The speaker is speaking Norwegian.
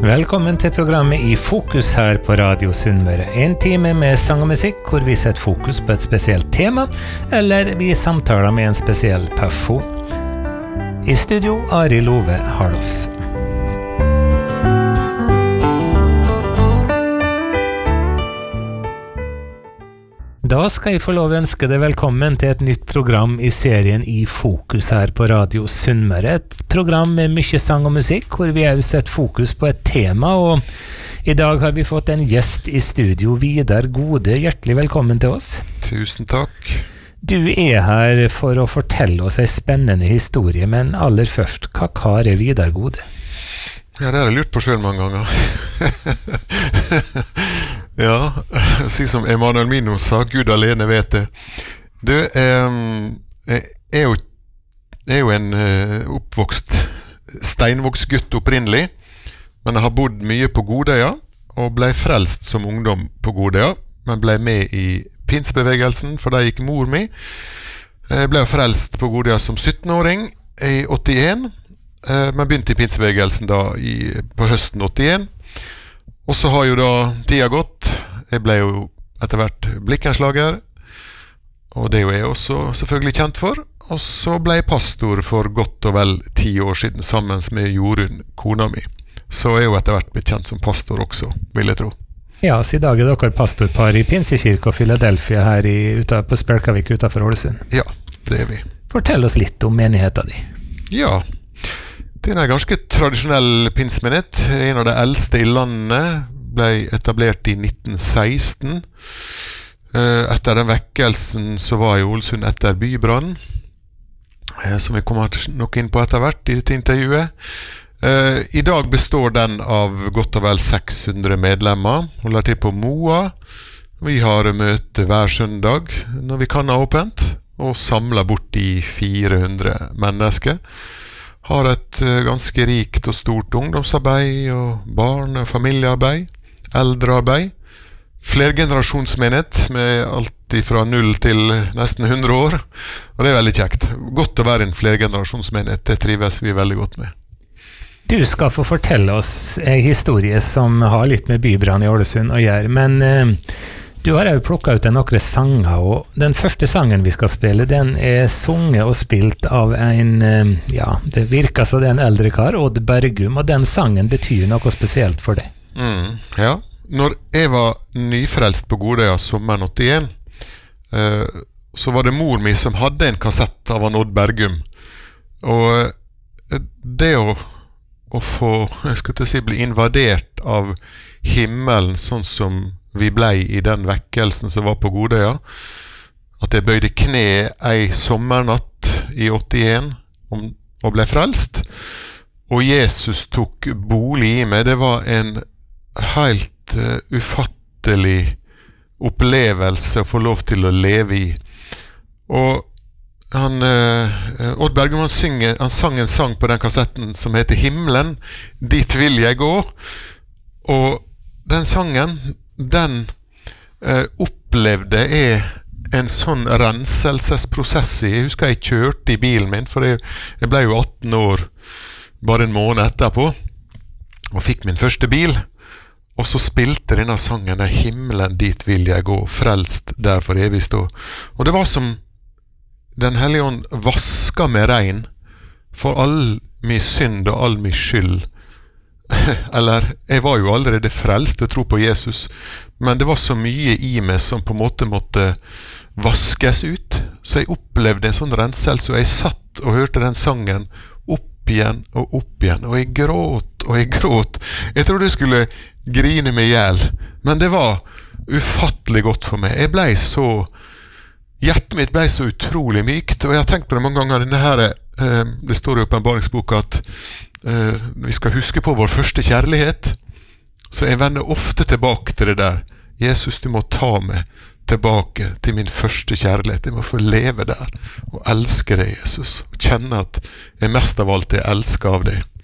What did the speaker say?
Velkommen til programmet I Fokus her på Radio Sunnmøre. En time med sang og musikk, hvor vi setter fokus på et spesielt tema, eller vi samtaler med en spesiell person. I studio, Ari Love Harlås. Da skal jeg få lov å ønske deg velkommen til et nytt program I serien I Fokus her på Radio Sunnmøre. Et program med mye sang og musikk, hvor vi har sett fokus på et tema, og I dag har vi fått en gjest I studio, Vidar Gode. Hjertelig velkommen til oss. Tusen takk. Du her for å fortelle oss en spennende historie, men aller først, hva kar Vidar Gode? Ja, det har jeg lurt på selv mange ganger. Ja, som Emanuel Mino sa, Gud alene vet det. Du, jeg jo en oppvokst steinvågsgutt opprinnelig, men jeg har bodd mye på Godøya, og ble frelst som ungdom på Godøya, men ble med I pinsebevegelsen, for da gikk mor mi. Jeg ble frelst på Godøya som 17-åring I 81, men begynte I pinsebevegelsen da på høsten 81. Og så har jo da tida gått. Jeg ble jo etter hvert blikkenslager, og det jo jeg også selvfølgelig kjent for. Og så ble jeg pastor for godt og vel 10 år siden, sammen med Jorunn, kona mi. Så jeg jo etter hvert blitt kjent som pastor også, vil jeg tro. Ja, så I dag dere pastorpar I Pinsekirke og Philadelphia her på Spjelkavik utenfor Ålesund. Ja, det vi. Fortell oss litt om menigheten din. Ja, det en ganske tradisjonell pinsemenighet, en av de eldste I landet, ble etablert I 1916. Etter den vekkelsen så var I Ålesund etter bybrann, som vi kommer nok inn på etter hvert I dette intervjuet. I dag består den av godt og vel 600 medlemmer, holder til på Moa. Vi har møte hver søndag når vi kan ha åpent, og samler bort I 400 mennesker. Har et ganske rikt og stort ungdomsarbeid og barn- og familiearbeid, eldrearbeid, flergenerasjonsmenighet med alt fra 0 til nesten 100 år, og det veldig kjekt. Godt å være en flergenerasjonsmenighet, det trives vi veldig godt med. Du skal få fortelle oss en historie som har litt med bybrann I Ålesund å gjøre, men du har jo plukket ut noen sanger, og den første sangen vi skal spille, den sunget og spilt av en, ja, det virker som det en eldre kar, Odd Bergum, og den sangen betyr noe spesielt for deg. Ja, når jeg var nyfrelst på Godøya sommeren 81, så var det mor mi som hadde en kassett av han Odd Bergum, og det å få, jeg skulle til å si, bli invadert av himmelen sånn som vi blei I den vekkelsen som var på Godøya, at jeg bøyde kne ei sommernatt I 81 og ble frelst, og Jesus tok bolig I meg. Det var en helt ufattelig opplevelse å få lov til å leve I. Og Odd Bergum han sang en sang på den kassetten som heter Himmelen, dit vil jeg gå, og den sangen den opplevde jeg en sånn renselsesprosess I. Jeg husker jeg kjørte I bilen min, for jeg ble jo 18 år bare en måned etterpå, og fikk min første bil, og så spilte denne sangen, Himmelen, dit vil jeg gå, frelst der for evig stå. Og det var som Den Hellige Ånd vasket meg rein for all min synd og all min skyld. Eller, jeg var jo allerede frelst og tro på Jesus, men det var så mye I meg som på en måte måtte vaskes ut, så jeg opplevde en sånn renselse, og jeg satt og hørte den sangen opp igjen, og jeg gråt, og jeg gråt. Jeg trodde jeg skulle grine meg ihjel, men det var ufattelig godt for meg. Hjertet mitt ble så utrolig mykt, og jeg har tenkt på det mange ganger. Det står I åpenbaringsboka at vi skal huske på vår første kjærlighet, så jeg vender ofte tilbake til det der. Jesus, du må ta meg tilbake til min første kjærlighet. Jeg må få leve der og elske deg, Jesus, og kjenne at jeg mest av alt er elsket av deg.